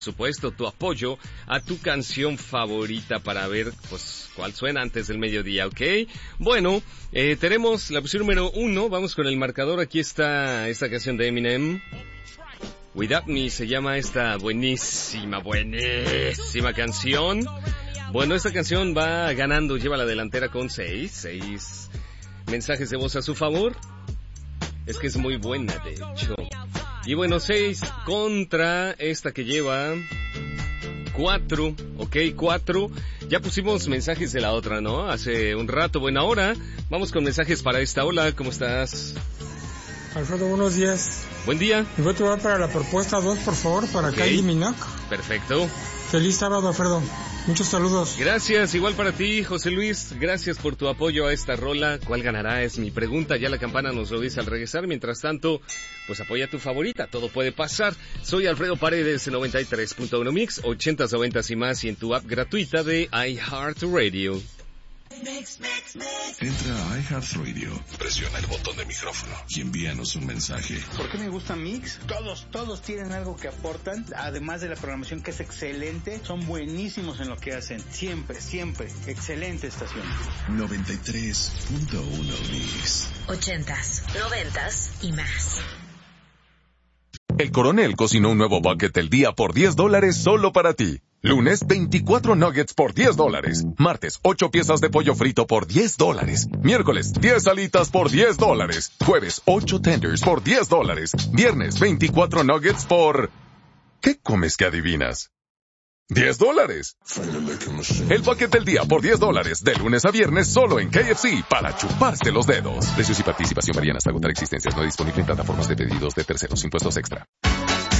supuesto, tu apoyo a tu canción favorita para ver, pues, cuál suena antes del mediodía, ¿ok? Bueno, tenemos la posición número 1, vamos con el marcador, aquí está esta canción de Eminem. Without Me se llama esta buenísima canción. Bueno, esta canción va ganando, lleva la delantera con 6 mensajes de voz a su favor. Es que es muy buena, de hecho. Y bueno, 6 contra esta que lleva 4, ¿ok? 4. Ya pusimos mensajes de la otra, ¿no? Hace un rato. Bueno, ahora vamos con mensajes para esta. Hola, ¿cómo estás? Alfredo, buenos días. Buen día. Me voy a tomar para la propuesta 2, por favor, para Kylie Minogue. Perfecto. Feliz sábado, Alfredo. Muchos saludos. Gracias, igual para ti, José Luis. Gracias por tu apoyo a esta rola. ¿Cuál ganará? Es mi pregunta. Ya la campana nos lo dice al regresar. Mientras tanto, pues apoya a tu favorita. Todo puede pasar. Soy Alfredo Paredes, 93.1 Mix, 80s, 90s y más, y en tu app gratuita de iHeartRadio. Entra a iHeartRadio, presiona el botón de micrófono y envíanos un mensaje. ¿Por qué me gusta Mix? Todos tienen algo que aportan, además de la programación que es excelente, son buenísimos en lo que hacen, siempre, excelente estación. 93.1 Mix. 80s, 90s y más. El Coronel cocinó un nuevo bucket del día por $10 solo para ti. Lunes, 24 nuggets por $10. Martes, 8 piezas de pollo frito por $10. Miércoles, 10 alitas por $10. Jueves, 8 tenders por $10. Viernes, 24 nuggets por... ¿Qué comes que adivinas? $10. El bucket del día por $10. De lunes a viernes solo en KFC para chuparse los dedos. Precios y participación varían hasta agotar existencias. No disponible en plataformas de pedidos de terceros. Impuestos extra.